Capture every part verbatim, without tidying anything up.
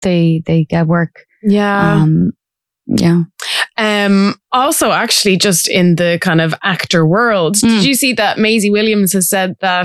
they they get work. Yeah. Um, yeah. Um, also, actually, just in the kind of actor world, Mm. did you see that Maisie Williams has said that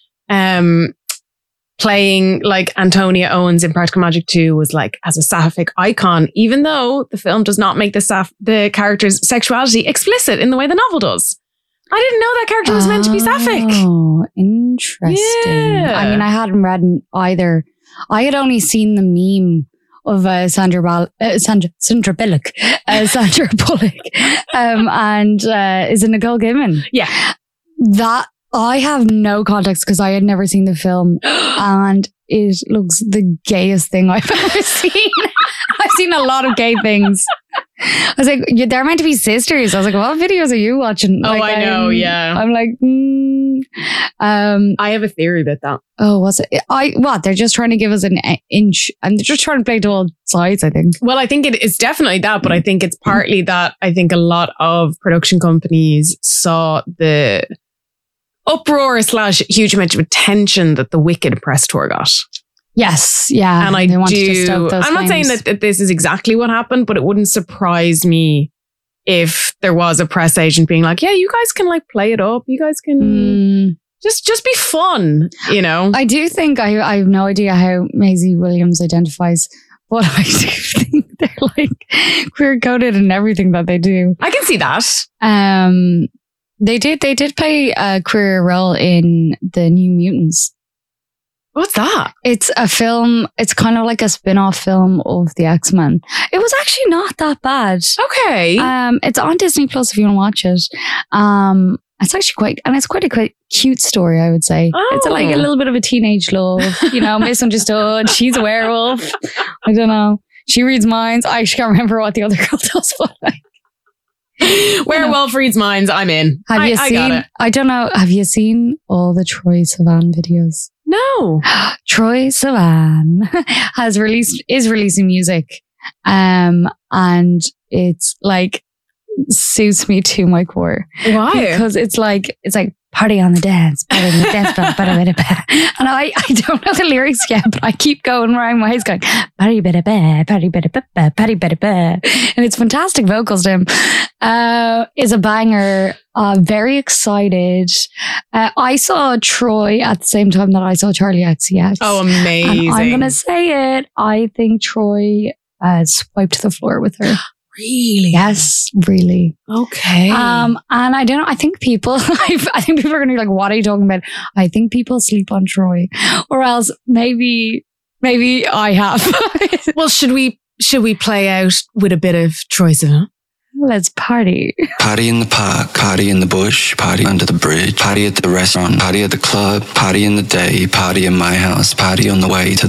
um, playing like Antonia Owens in Practical Magic two was like as a sapphic icon, even though the film does not make the saf- the character's sexuality explicit in the way the novel does. I didn't know that character was meant to be sapphic. Oh, interesting. Yeah. I mean, I hadn't read either. I had only seen the meme of uh, Sandra, Bal- uh, Sandra Sandra Bullock, uh, Sandra Bullock, um, and uh, is it Nicole Kidman? Yeah. That I have no context because I had never seen the film, and it looks the gayest thing I've ever seen. I've seen a lot of gay things. I was like, "Yeah, they're meant to be sisters." I was like, what videos are you watching? Oh, Like, I know, I'm, yeah. I'm like, mm. um, I have a theory about that. oh, what's it? I what? They're just trying to give us an uh, inch, and they're just trying to play to all sides. I think. Well, I think it is definitely that, but I think it's partly that I think a lot of production companies saw the uproar slash huge amount of attention that the Wicked press tour got. Yes, yeah, And I they wanted to do, stoke those I'm not saying flames. that, that this is exactly what happened, but it wouldn't surprise me if there was a press agent being like, yeah, you guys can like play it up. You guys can Mm, just, just be fun, you know? I do think I, I have no idea how Maisie Williams identifies, but I do think they're like queer coded in everything that they do. I can see that. Um, they did they did play a queer role in the New Mutants. What's that? It's a film. It's kind of like a spin-off film of the X-Men. It was actually not that bad. Okay. Um, it's on Disney Plus if you want to watch it. Um, it's actually quite, and it's quite a quite cute story, I would say. Oh. It's like a little bit of a teenage love, you know, misunderstood. She's a werewolf. I don't know. She reads minds. I actually can't remember what the other girl does, but like, Werewolf reads minds. I'm in. have I, you I seen? got it. I don't know. Have you seen all the Troy Sivan videos? No. Troy Sivan has released is releasing music, um, and it's like suits me to my core Why? because it's like it's like party on the dance, party on the dance floor, bada, bada, bada. And I I don't know the lyrics yet, but I keep going around my head going party bada bada, party bada bada, party bada bada, and it's fantastic vocals to him. Uh, is a banger. Uh, very excited. Uh, I saw Troy at the same time that I saw Charlie X C X. Oh, amazing. And I'm going to say it. I think Troy uh, swiped the floor with her. Really? Yes, really. Okay. Um, and I don't know. I think people, I think people are going to be like, what are you talking about? I think people sleep on Troy, or else maybe, maybe I have. well, should we, should we play out with a bit of Troy Sivan? Let's party. Party in the park, party in the bush, party under the bridge, party at the restaurant, party at the club, party in the day, party in my house, party on the way to the